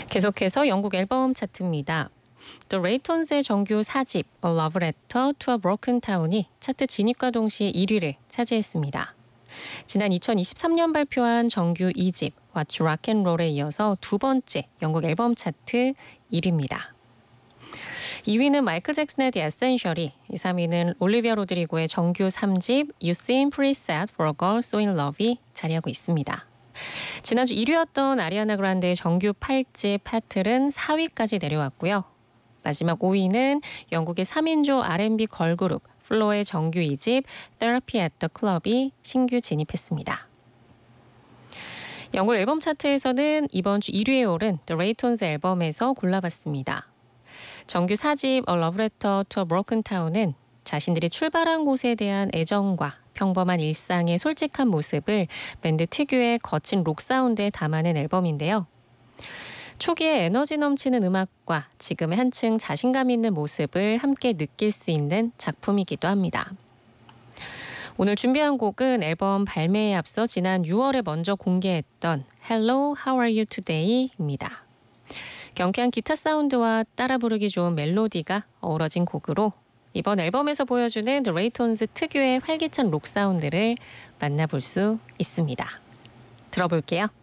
계속해서 영국 앨범 차트입니다. The Raytons의 정규 4집 A Love Letter to a Broken Town이 차트 진입과 동시에 1위를 차지했습니다. 지난 2023년 발표한 정규 2집 What's Rock and Roll에 이어서 두 번째 영국 앨범 차트 1위입니다. 2위는 마이클 잭슨의 The Essential이, 3위는 올리비아 로드리고의 정규 3집 You Seem Pretty Sad for a Girl So in Love이 자리하고 있습니다. 지난주 1위였던 아리아나 그란데의 정규 8집 패틀은 4위까지 내려왔고요. 마지막 5위는 영국의 3인조 R&B 걸그룹 플로의 정규 2집 Therapy at the Club이 신규 진입했습니다. 영국 앨범 차트에서는 이번 주 1위에 오른 The Raytons 앨범에서 골라봤습니다. 정규 4집 A Love Letter to a Broken Town은 자신들이 출발한 곳에 대한 애정과 평범한 일상의 솔직한 모습을 밴드 특유의 거친 록 사운드에 담아낸 앨범인데요. 초기에 에너지 넘치는 음악과 지금의 한층 자신감 있는 모습을 함께 느낄 수 있는 작품이기도 합니다. 오늘 준비한 곡은 앨범 발매에 앞서 지난 6월에 먼저 공개했던 Hello, How Are You Today입니다. 경쾌한 기타 사운드와 따라 부르기 좋은 멜로디가 어우러진 곡으로 이번 앨범에서 보여주는 The Raytons 특유의 활기찬 록 사운드를 만나볼 수 있습니다. 들어볼게요.